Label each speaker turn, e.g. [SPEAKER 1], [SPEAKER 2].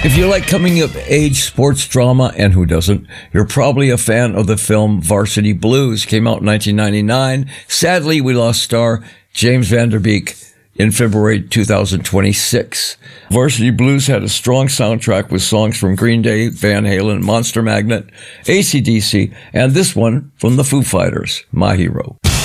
[SPEAKER 1] If you like coming-of-age sports drama, and who doesn't, you're probably a fan of the film Varsity Blues. Came out in 1999. Sadly, we lost star James Van Der Beek in February 2026. Varsity Blues had a strong soundtrack with songs from Green Day, Van Halen, Monster Magnet, AC/DC, and this one from the Foo Fighters, My Hero.